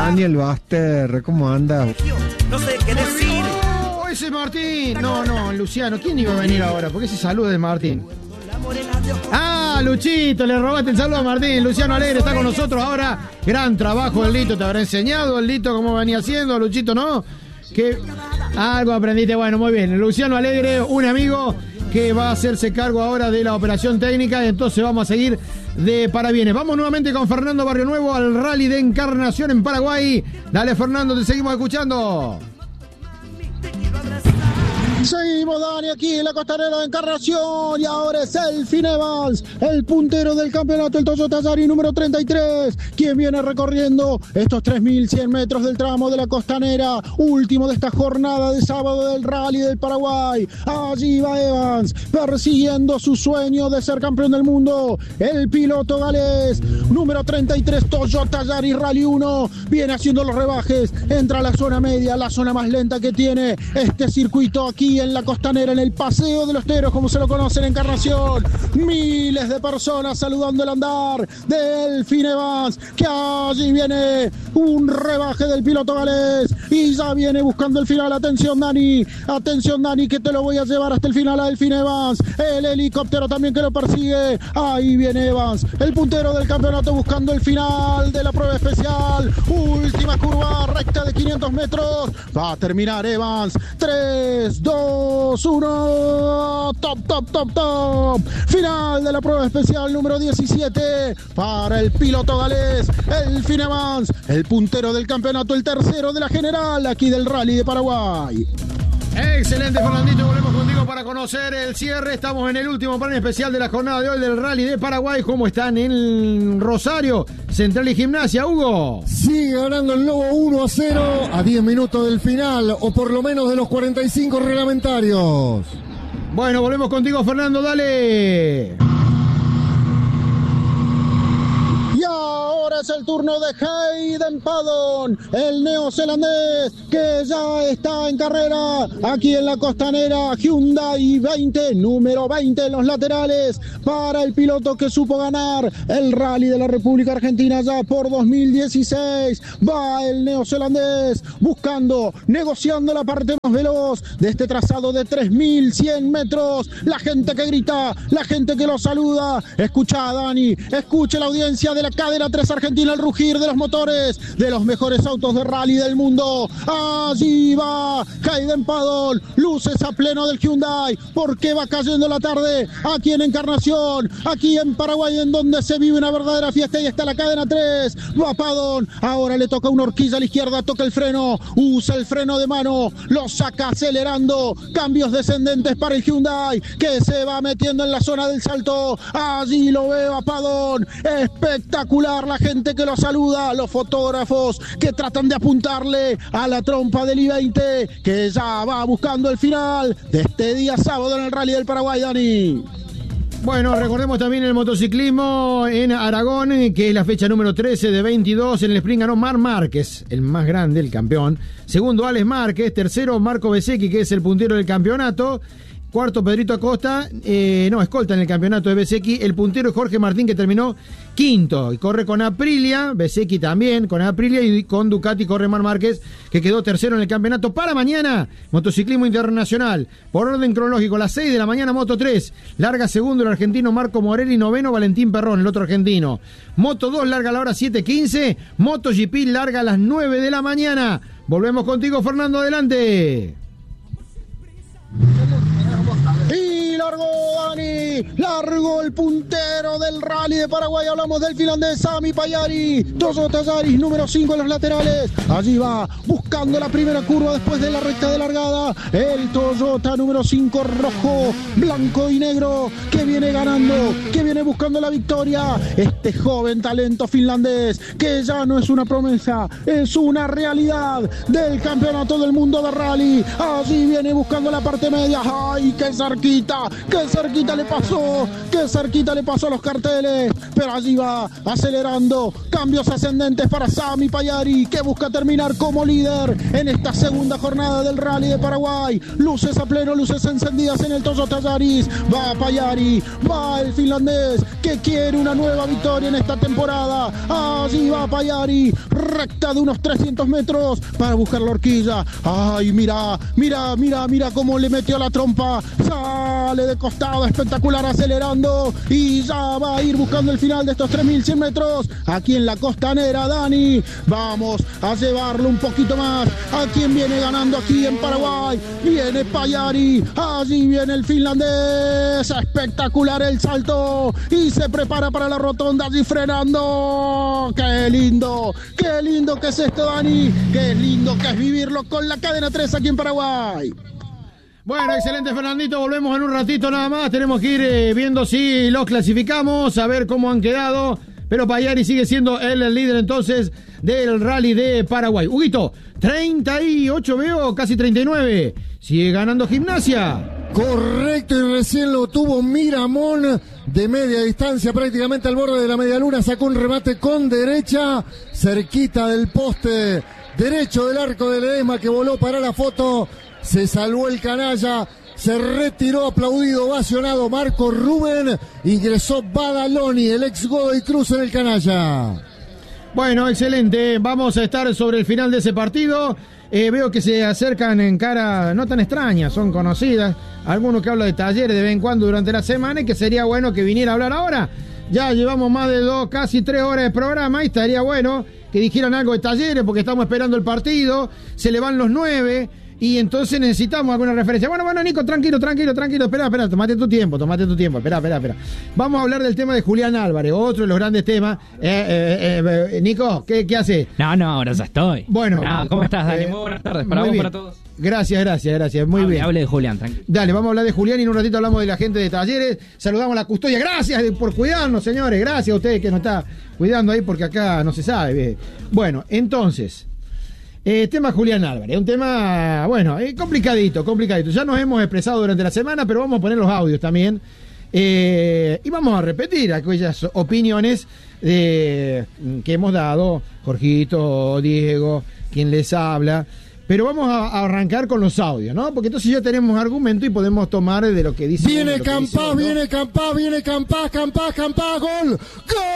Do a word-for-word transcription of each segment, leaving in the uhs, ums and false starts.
Daniel Baster, ¿cómo anda? No sé qué decir. Oh, ese es Martín. No, no, Luciano. ¿Quién iba a venir ahora? ¿Por qué se saluda de Martín? Ah, Luchito, le robaste el saludo a Martín. Luciano Alegre está con nosotros ahora. Gran trabajo el Lito, te habrá enseñado el Lito cómo venía haciendo, Luchito, ¿no? Que algo aprendiste, bueno, muy bien. Luciano Alegre, un amigo que va a hacerse cargo ahora de la operación técnica, y entonces vamos a seguir de parabienes. Vamos nuevamente con Fernando Barrio Nuevo al Rally de Encarnación en Paraguay. Dale, Fernando, te seguimos escuchando. Seguimos, Dani, aquí en la costanera de Encarnación, y ahora es Elfin Evans, el puntero del campeonato, el Toyota Yaris número treinta y tres, quien viene recorriendo estos tres mil cien metros del tramo de la costanera, último de esta jornada de sábado del Rally del Paraguay. Allí va Evans, persiguiendo su sueño de ser campeón del mundo. El piloto galés, número treinta y tres, Toyota Yaris Rally uno, viene haciendo los rebajes, entra a la zona media, la zona más lenta que tiene este circuito aquí en la costanera, en el Paseo de los Teros, como se lo conoce en Encarnación. Miles de personas saludando el andar de Elfin Evans, que allí viene un rebaje del piloto galés y ya viene buscando el final. Atención, Dani, atención, Dani, que te lo voy a llevar hasta el final a Elfin Evans. El helicóptero también que lo persigue. Ahí viene Evans, el puntero del campeonato, buscando el final de la prueba especial. Última curva recta de quinientos metros. Va a terminar Evans. tres, dos, uno, top, top, top, top. Final de la prueba especial número diecisiete para el piloto galés, Elfin Evans, el puntero del campeonato, el tercero de la general aquí del Rally de Paraguay. Excelente, Fernandito, volvemos contigo para conocer el cierre. Estamos en el último panel especial de la jornada de hoy del Rally de Paraguay. ¿Cómo están en Rosario, Central y Gimnasia, Hugo? Sigue ganando el Lobo uno a cero a diez minutos del final, o por lo menos de los cuarenta y cinco reglamentarios. Bueno, volvemos contigo, Fernando, dale. Ahora es el turno de Hayden Paddon, el neozelandés que ya está en carrera aquí en la costanera. Hyundai veinte, número veinte en los laterales para el piloto que supo ganar el Rally de la República Argentina ya por dos mil dieciséis. Va el neozelandés buscando, negociando la parte más veloz de este trazado de tres mil cien metros. La gente que grita, la gente que lo saluda. Escucha, Dani, escuche la audiencia de la cadena tres Argentina, el rugir de los motores de los mejores autos de rally del mundo. Allí va Hayden Paddon, luces a pleno del Hyundai, porque va cayendo la tarde aquí en Encarnación, aquí en Paraguay, en donde se vive una verdadera fiesta. Y está la cadena tres, va Paddon, ahora le toca una horquilla a la izquierda, toca el freno, usa el freno de mano, lo saca acelerando, cambios descendentes para el Hyundai, que se va metiendo en la zona del salto. Allí lo veo a Paddon, espectacular la gente que lo saluda, los fotógrafos que tratan de apuntarle a la trompa del I veinte, que ya va buscando el final de este día sábado en el Rally del Paraguay, Dani. Bueno, recordemos también el motociclismo en Aragón, que es la fecha número trece de veintidós. En el sprint ganó Marc Márquez, el más grande, el campeón. Segundo, Alex Márquez. Tercero, Marco Bezzecchi, que es el puntero del campeonato. Cuarto, Pedrito Acosta, eh, no, escolta en el campeonato de Bezzecchi. El puntero es Jorge Martín, que terminó quinto. Y corre con Aprilia, Bezzecchi también, con Aprilia, y con Ducati corre Marc Márquez, que quedó tercero en el campeonato. Para mañana, motociclismo internacional. Por orden cronológico, a las seis de la mañana, Moto tres. Larga segundo el argentino Marco Morelli, noveno Valentín Perrón, el otro argentino. Moto dos larga a la hora siete quince. MotoGP larga a las nueve de la mañana. Volvemos contigo, Fernando, adelante. Y largo, Dani, largo el puntero del Rally de Paraguay. Hablamos del finlandés Sami Pajari, Toyota Yaris número cinco en los laterales. Allí va buscando la primera curva después de la recta de largada, el Toyota número cinco, rojo, blanco y negro, que viene ganando, que viene buscando la victoria. Este joven talento finlandés, que ya no es una promesa, es una realidad del campeonato del mundo de rally. Allí viene buscando la parte media. ¡Ay, qué cerquita! ¡Qué cerquita le pasó pasó, qué cerquita le pasó a los carteles, pero allí va acelerando, cambios ascendentes para Sami Pagliari, que busca terminar como líder en esta segunda jornada del Rally de Paraguay. Luces a pleno, luces encendidas en el Toyota Yaris. Va Pagliari, va el finlandés, que quiere una nueva victoria en esta temporada. Allí va Pagliari, recta de unos trescientos metros para buscar la horquilla. Ay, mira, mira, mira, mira cómo le metió la trompa. Sale de costado, espectacular, acelerando y ya va a ir buscando el final de estos tres mil cien metros aquí en la costanera. Dani, vamos a llevarlo un poquito más. ¿A quién viene ganando aquí en Paraguay? Viene Pagliari, allí viene el finlandés, espectacular el salto y se prepara para la rotonda, allí frenando. ¡Qué lindo! ¡Qué lindo que es esto, Dani! ¡Qué lindo que es vivirlo con la cadena tres aquí en Paraguay! Bueno, excelente, Fernandito. Volvemos en un ratito nada más. Tenemos que ir eh, viendo si los clasificamos, a ver cómo han quedado. Pero Pagliari sigue siendo él el líder entonces del Rally de Paraguay. Huguito, treinta y ocho veo, casi treinta y nueve. Sigue ganando Gimnasia. Correcto, y recién lo tuvo Miramón de media distancia, prácticamente al borde de la media luna. Sacó un remate con derecha, cerquita del poste derecho del arco de Ledesma, que voló para la foto. Se salvó el canalla, se retiró aplaudido, ovacionado Marco Rubén. Ingresó Badaloni, el ex Godoy Cruz, en el canalla. Bueno, excelente. Vamos a estar sobre el final de ese partido. Eh, veo que se acercan en cara no tan extrañas, son conocidas. Algunos que hablan de Talleres de vez en cuando durante la semana, y que sería bueno que viniera a hablar ahora. Ya llevamos más de dos, casi tres horas de programa, y estaría bueno que dijeran algo de Talleres, porque estamos esperando el partido. Se le van los nueve. Y entonces necesitamos alguna referencia. Bueno, bueno, Nico, tranquilo, tranquilo, tranquilo. Espera, espera, tomate tu tiempo, tomate tu tiempo. Espera, espera, espera. Vamos a hablar del tema de Julián Álvarez, otro de los grandes temas. Eh, eh, eh, Nico, ¿qué, qué hace? No, no, ahora ya estoy. Bueno. No, ¿cómo estás, Dani? Eh, Muy buenas tardes. Para vos, bien. para todos. Gracias, gracias, gracias. Muy hable, bien. Hable de Julián, tranquilo. Dale, vamos a hablar de Julián y en un ratito hablamos de la gente de Talleres. Saludamos a la custodia. Gracias por cuidarnos, señores. Gracias a ustedes que nos está cuidando ahí, porque acá no se sabe. Bueno, entonces... Eh, tema Julián Álvarez, un tema, bueno, eh, complicadito, complicadito. Ya nos hemos expresado durante la semana, pero vamos a poner los audios también. Eh, y vamos a repetir aquellas opiniones eh, que hemos dado, Jorgito, Diego, quien les habla. Pero vamos a, a arrancar con los audios, ¿no? Porque entonces ya tenemos argumento y podemos tomar de lo que dice. Viene Campás, ¿no? viene Campás, viene Campás, Campás, Campás, gol, gol.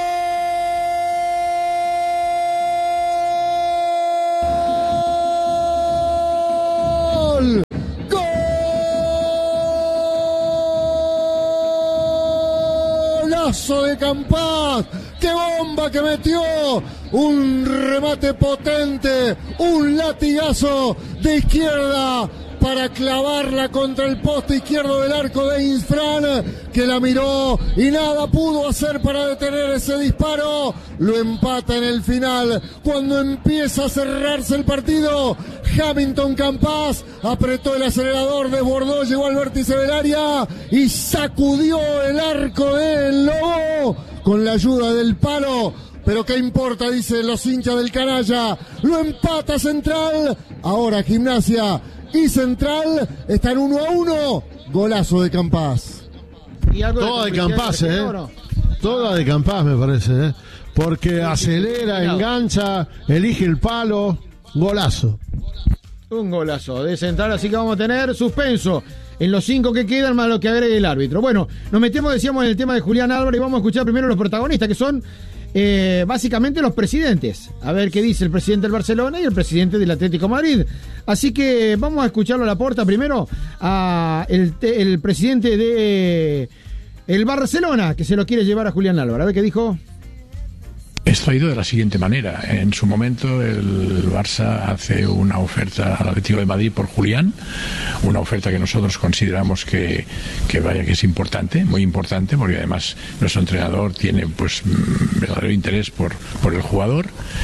Golazo de Campás, qué bomba que metió, un remate potente, un latigazo de izquierda para clavarla contra el poste izquierdo del arco de Insfran, que la miró y nada pudo hacer para detener ese disparo. Lo empata en el final, cuando empieza a cerrarse el partido. Hamilton Campás apretó el acelerador, desbordó, llegó al vértice del área y sacudió el arco del Lobo con la ayuda del palo. Pero qué importa, dicen los hinchas del canalla. Lo empata Central. Ahora Gimnasia y Central están uno a uno. Golazo de Campás. Toda de Campás, ¿eh? Toda de Campás, me parece, ¿eh? Porque acelera, engancha, elige el palo. Golazo. Un golazo de Central, así que vamos a tener suspenso en los cinco que quedan, más lo que agregue el árbitro. Bueno, nos metemos, decíamos, en el tema de Julián Álvarez y vamos a escuchar primero los protagonistas, que son eh, básicamente los presidentes. A ver qué dice el presidente del Barcelona y el presidente del Atlético de Madrid. Así que vamos a escucharlo a la puerta primero, a el, el presidente de el Barcelona, que se lo quiere llevar a Julián Álvarez. A ver qué dijo. Esto ha ido de la siguiente manera. En su momento el Barça hace una oferta al Atlético de Madrid por Julián, una oferta que nosotros consideramos que, que vaya que es importante, muy importante, porque además nuestro entrenador tiene pues verdadero interés por, por el jugador.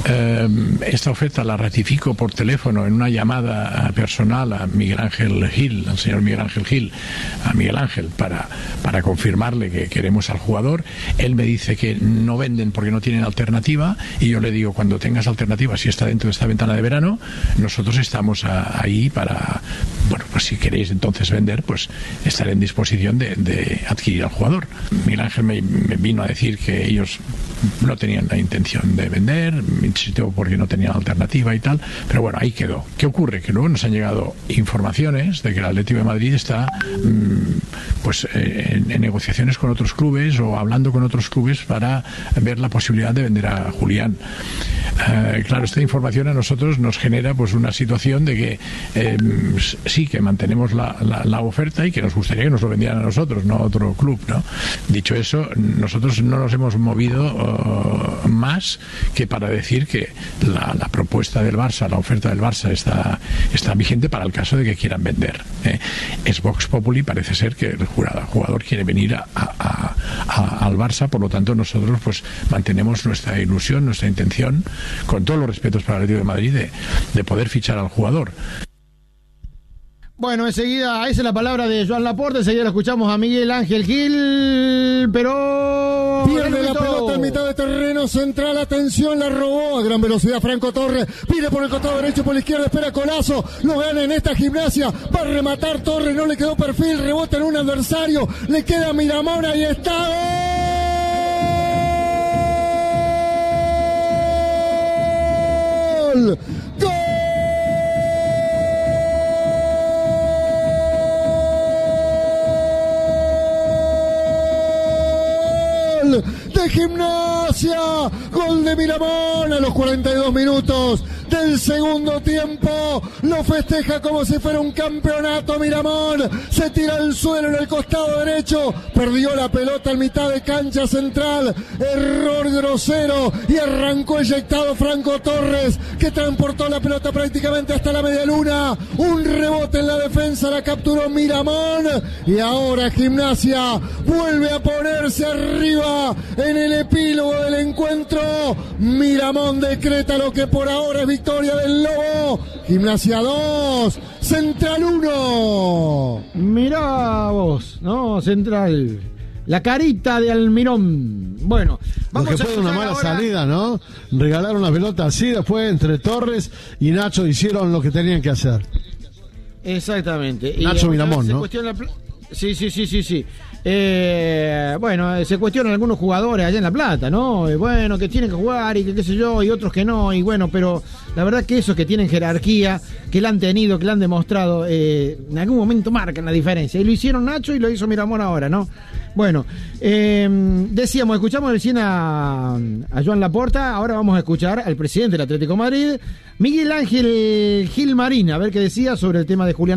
Eh, esta oferta la ratifico por teléfono en una llamada personal a Miguel Ángel Gil, al señor Miguel Ángel Gil, a Miguel Ángel, para, para confirmarle que queremos al jugador. Él me dice que no venden porque no tienen alternativa, y yo le digo, cuando tengas alternativa, si está dentro de esta ventana de verano, nosotros estamos a, ahí para, bueno, pues si queréis entonces vender, pues estaré en disposición de, de adquirir al jugador. Miguel Ángel me, me vino a decir que ellos no tenían la intención de vender, me insistió porque no tenían alternativa y tal, pero bueno, ahí quedó. ¿Qué ocurre? Que luego nos han llegado informaciones de que el Atlético de Madrid está mmm, pues eh, en, en negociaciones con otros clubes o hablando con otros clubes para ver la posibilidad de vender a Julián. Eh, claro, esta información a nosotros nos genera pues una situación de que eh, sí que mantenemos la, la, la oferta y que nos gustaría que nos lo vendieran a nosotros, no a otro club, ¿no? Dicho eso, nosotros no nos hemos movido uh, más que para decir que la, la propuesta del Barça, la oferta del Barça está, está vigente para el caso de que quieran vender. ¿eh? Es Vox Populi, parece ser que el jugador quiere venir a, a, a, al Barça, por lo tanto nosotros pues mantenemos nuestra ilusión, nuestra intención, con todos los respetos para el Atlético de Madrid, de, de poder fichar al jugador. Bueno, enseguida, esa es la palabra de Joan Laporta, enseguida lo escuchamos a Miguel Ángel Gil, pero... Pierde la pelota en mitad de terreno central, atención, la robó a gran velocidad Franco Torres, pide por el costado derecho, por la izquierda, espera Colazo, lo gana en esta Gimnasia, va a rematar Torres, no le quedó perfil, rebota en un adversario, le queda Miramón, ahí está. ¡Gol! De Gimnasia, gol de Miramón a los cuarenta y dos minutos del segundo tiempo, lo festeja como si fuera un campeonato Miramón, se tira al suelo en el costado derecho, perdió la pelota en mitad de cancha central, error grosero y arrancó eyectado Franco Torres, que transportó la pelota prácticamente hasta la media luna, un rebote en la defensa, la capturó Miramón y ahora Gimnasia vuelve a ponerse arriba en el epílogo del encuentro. Miramón decreta lo que por ahora es victoria del Lobo. Gimnasia dos, Central uno. Mirá vos, ¿no? Central. La carita de Almirón. Bueno, vamos Porque a fue una mala ahora... salida, ¿no? Regalaron una pelota así, después entre Torres y Nacho hicieron lo que tenían que hacer. Exactamente. Nacho y, Miramón, ¿no? La... Sí, sí, sí, sí, sí. Eh, bueno, se cuestionan algunos jugadores allá en La Plata, ¿no? Eh, bueno, que tienen que jugar y que qué sé yo, y otros que no, y bueno, pero la verdad que esos que tienen jerarquía, que la han tenido, que la han demostrado, eh, en algún momento marcan la diferencia. Y lo hicieron Nacho y lo hizo Miramón ahora, ¿no? Bueno, eh, decíamos, escuchamos recién a, a Joan Laporta, ahora vamos a escuchar al presidente del Atlético de Madrid, Miguel Ángel Gil Marín, a ver qué decía sobre el tema de Julián